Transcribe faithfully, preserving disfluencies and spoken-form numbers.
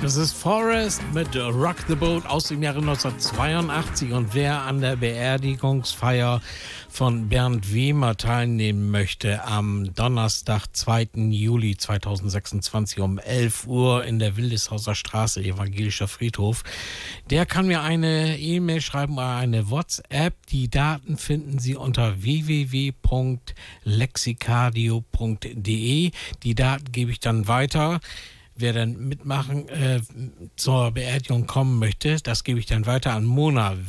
Das ist Forrest mit Rock the Boat aus dem Jahre neunzehnhundertzweiundachtzig. Und wer an der Beerdigungsfeier von Bernd Wehmer teilnehmen möchte, am Donnerstag, zweiten Juli zweitausendsechsundzwanzig um elf Uhr in der Wildeshauser Straße, Evangelischer Friedhof, der kann mir eine E-Mail schreiben oder eine WhatsApp. Die Daten finden Sie unter w w w punkt lexicadio punkt de. Die Daten gebe ich dann weiter. Wer dann mitmachen, äh, zur Beerdigung kommen möchte, das gebe ich dann weiter an Mona